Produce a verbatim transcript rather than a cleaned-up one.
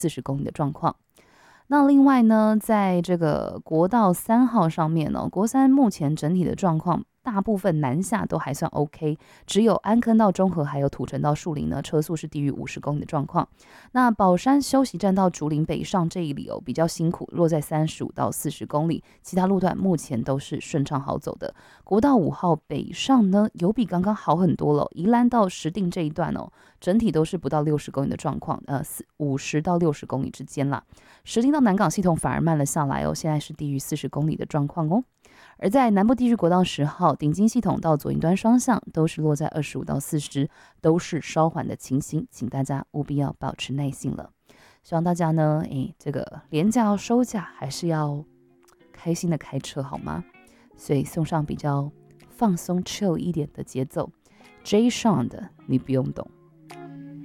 四十公里的状况。那另外呢，在这个国道三号上面呢、哦，国三目前整体的状况，大部分南下都还算 OK， 只有安坑到中和还有土城到树林呢，车速是低于五十公里的状况。那宝山休息站到竹林北上这一里哦，比较辛苦，落在三十五到四十公里，其他路段目前都是顺畅好走的。国道五号北上呢，有比刚刚好很多了，宜兰到石碇这一段哦，整体都是不到六十公里的状况，呃，五十到六十公里之间啦。石碇到南港系统反而慢了下来哦，现在是低于四十公里的状况哦。而在南部地区国道十号顶金系统到左营端双向都是落在二十五到四十，都是稍缓的情形，请大家务必要保持耐心了。希望大家呢，诶，这个连假要收假，还是要开心的开车好吗？所以送上比较放松 chill 一点的节奏 ，Jay Sean 的你不用懂。